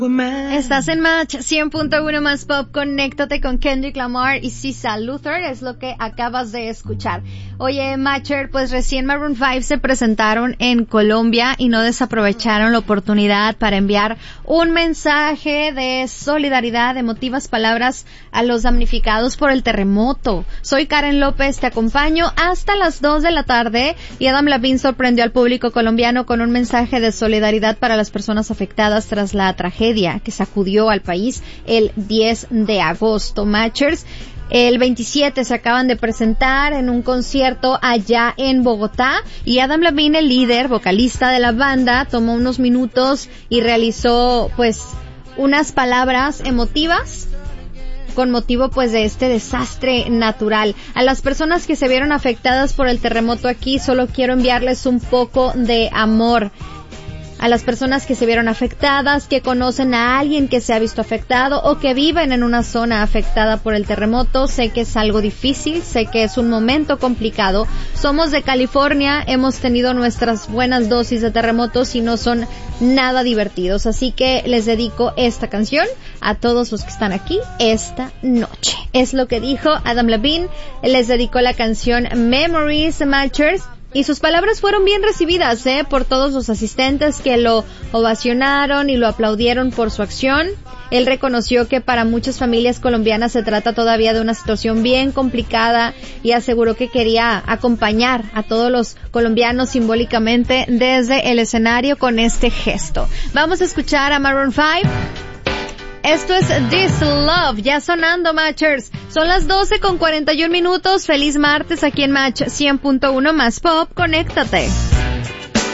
Estás en Match 100.1 más Pop, conéctate con Kendrick Lamar y Sisa Luther, es lo que acabas de escuchar. Oye, Matcher, pues recién Maroon 5 se presentaron en Colombia y no desaprovecharon la oportunidad para enviar un mensaje de solidaridad, emotivas palabras a los damnificados por el terremoto. Soy Karen López, te acompaño hasta las 2 de la tarde y Adam Levine sorprendió al público colombiano con un mensaje de solidaridad para las personas afectadas tras la tragedia que sacudió al país el 10 de agosto. Matchers, el 27 se acaban de presentar en un concierto allá en Bogotá y Adam Levine, el líder, vocalista de la banda, tomó unos minutos y realizó pues unas palabras emotivas con motivo pues de este desastre natural. A las personas que se vieron afectadas por el terremoto aquí solo quiero enviarles un poco de amor. A las personas que se vieron afectadas, que conocen a alguien que se ha visto afectado o que viven en una zona afectada por el terremoto, sé que es algo difícil, sé que es un momento complicado. Somos de California, hemos tenido nuestras buenas dosis de terremotos y no son nada divertidos. Así que les dedico esta canción a todos los que están aquí esta noche. Es lo que dijo Adam Levine, les dedicó la canción Memories, Matchers. Y sus palabras fueron bien recibidas, por todos los asistentes que lo ovacionaron y lo aplaudieron por su acción. Él reconoció que para muchas familias colombianas se trata todavía de una situación bien complicada y aseguró que quería acompañar a todos los colombianos simbólicamente desde el escenario con este gesto. Vamos a escuchar a Maroon 5. Esto es This Love, ya sonando, Matchers. Son las 12:41. Feliz martes aquí en Match 100.1 más Pop. Conéctate.